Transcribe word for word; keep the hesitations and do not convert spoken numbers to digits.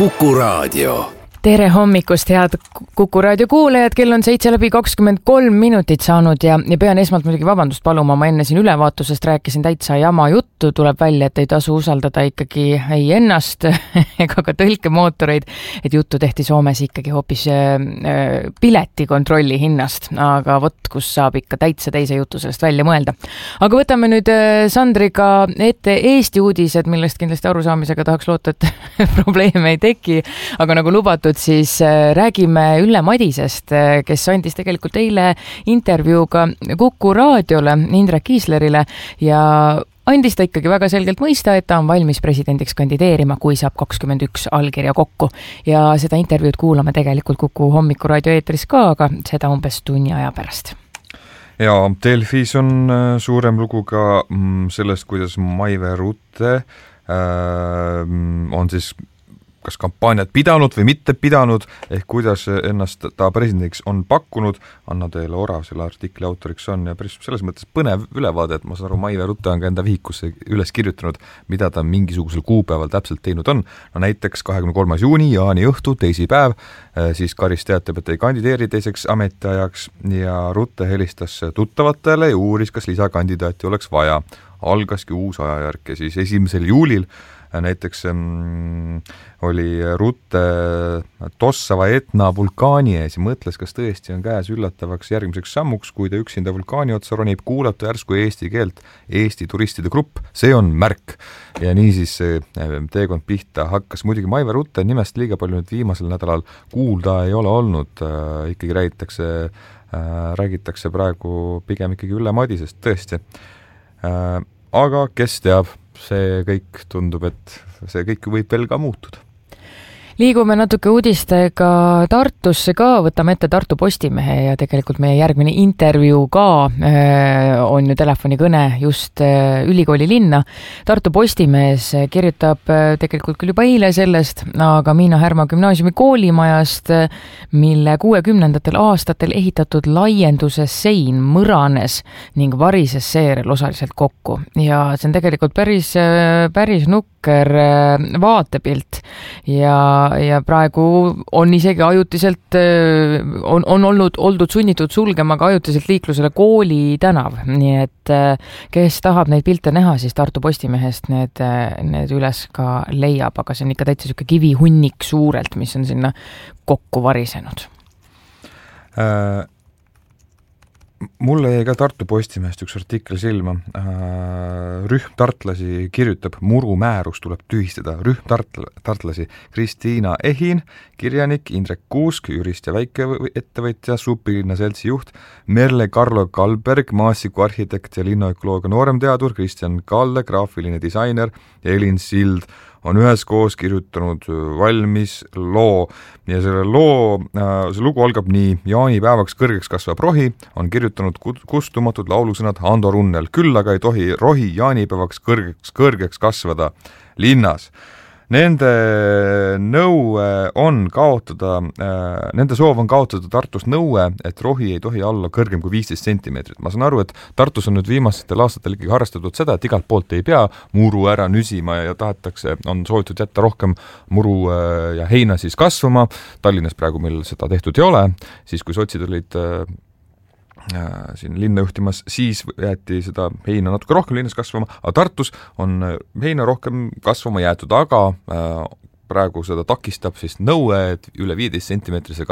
Kuku Raadio. Tere hommikust, head Kuku Raadio kuulajad, kell on seitse läbi kakskümmend kolm minutit saanud ja, ja pean esmalt muidugi vabandust paluma, ma enne siin ülevaatusest rääkisin täitsa jama juttu, tuleb välja, et ei tasu usaldada ikkagi ei ennast ega ka tõlkemootoreid, et juttu tehti Soomes ikkagi hoopis äh, piletikontrolli hinnast, aga vot, kus saab ikka täitsa teise jutu sellest välja mõelda. Aga võtame nüüd äh, Sandriga ette Eesti uudised, millest kindlasti arusaamisega tahaks loota, et probleeme ei teki, aga nagu lubatud, siis räägime Ülle Madisest, kes andis tegelikult eile intervjuuga Kuku Raadiole, Indrek Kiislerile ja andis ta ikkagi väga selgelt mõista, et ta on valmis presidendiks kandideerima, kui saab kakskümmend üks allkirja kokku. Ja seda intervjuud kuulame tegelikult Kuku hommikuraadio eetris ka, aga seda umbes tunni aja pärast. Ja Delfis on suurem lugu ka sellest, kuidas Maive Rutte äh, on siis kas kampaaniat pidanud või mitte pidanud, ehk kuidas ennast ta presidendiks on pakkunud. Anna teile Orav selle artikli autoriks on ja päris selles mõttes põnev ülevaade, et ma saan aru, Maive Rutte on ka enda vihikusse üles kirjutanud, mida ta mingisugusel kuupäeval täpselt teinud on. No näiteks kahekümne kolmas juuni, jaani õhtu, teisipäev, siis Karis teatab, et ei kandideeri teiseks ametiajaks ja Rutte helistas tuttavatele ja uuris, kas lisakandidaati oleks vaja. Algaski uus ajajärk ja siis esimesel juulil näiteks ähm, oli Rutte Tossava Etna vulkaani ees ja mõtles, kas tõesti on käes üllatavaks järgmiseks sammuks, kui ta üksinda vulkaani otsa ronib, kuulata järsku eesti keelt, Eesti turistide grupp, see on märk. Ja nii siis teekond pihta hakkas. Muidugi Maive Rutte nimest liiga palju nüüd viimasel nädalal kuulda ei ole olnud, äh, ikkagi räägitakse, äh, räägitakse praegu pigem ikkagi Ülle Madisest, tõesti. Äh, aga kes teab, see kõik tundub, et see kõik võib veel ka muutuda. Liigume natuke uudistega Tartusse ka, võtame ette Tartu Postimehe ja tegelikult meie järgmine intervjuu ka äh, on ju telefonikõne just äh, ülikooli linna. Tartu Postimees kirjutab äh, tegelikult küll juba eile sellest, aga Miina Härma gümnaasiumi koolimajast, mille kuuekümnendatel aastatel ehitatud laienduse sein mõranes ning varises seerel osaliselt kokku. Ja see on tegelikult päris, päris nukker äh, vaatepilt ja ja praegu on isegi ajutiselt, on, on olnud, oldud sunnitud sulgema ka ajutiselt liiklusele Kooli tänav, nii et kes tahab neid pilte näha, siis Tartu Postimehest need, need üles ka leiab, aga see on ikka täitsa siuke kivihunnik suurelt, mis on sinna kokku varisenud. Äh... Mulle jäi ka Tartu Postimehest üks artikkel silma. Rühm tartlasi kirjutab, muru määrus tuleb tühistada. Rühm tartl- tartlasi Kristiina Ehin, kirjanik Indrek Kuusk, jurist ja väikeettevõtja, Supilinna seltsi juht, Merle Karlo Kalberg, maasiku arhitekt ja linnaökoloogia nooremteadur, Kristjan Kalle, graafiline disainer ja Elin Sild on üheskoos kirjutanud valmis loo ja selle loo, see lugu algab nii: jaanipäevaks kõrgeks kasvab rohi, on kirjutanud kustumatud laulusõnad Ando Runnel, küll aga ei tohi rohi jaanipäevaks kõrgeks, kõrgeks kasvada linnas. Nende nõue on kaotada, nende soov on kaotada Tartus nõue, et rohi ei tohi olla kõrgem kui viisteist sentimeetrit. Ma saan aru, et Tartus on nüüd viimastel aastatel ikkagi harrastatud seda, et igalt poolt ei pea muru ära nüsima ja tahetakse, on soovitud jätta rohkem muru ja heina siis kasvama. Tallinnas praegu meil seda tehtud ei ole, siis kui sotsid olid siin linna juhtimas, siis jäeti seda heina natuke rohkem linnas kasvama, aga Tartus on heina rohkem kasvama jäetud, aga praegu seda takistab siis nõue, et üle viieteist sentimeetrise